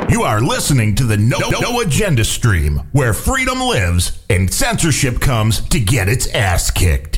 You are listening to the No Agenda stream, where freedom lives and censorship comes to get its ass kicked.